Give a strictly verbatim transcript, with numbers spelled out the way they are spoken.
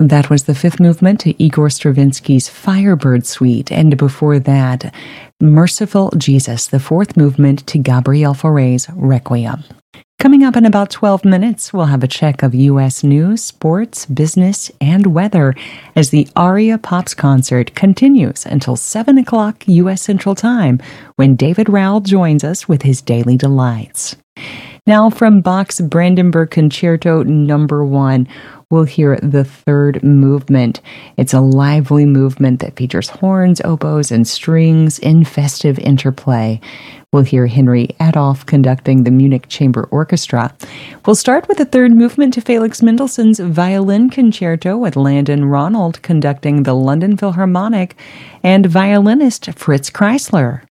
That was the fifth movement to Igor Stravinsky's Firebird Suite, and before that, Merciful Jesus, the fourth movement to Gabriel Fauré's Requiem. Coming up in about twelve minutes, we'll have a check of U S news, sports, business, and weather as the Aria Pops concert continues until seven o'clock U S Central Time, when David Rowell joins us with his Daily Delights. Now from Bach's Brandenburg Concerto Number One, we'll hear the third movement. It's a lively movement that features horns, oboes, and strings in festive interplay. We'll hear Henry Adolph conducting the Munich Chamber Orchestra. We'll start with the third movement to Felix Mendelssohn's Violin Concerto with Landon Ronald conducting the London Philharmonic and violinist Fritz Kreisler.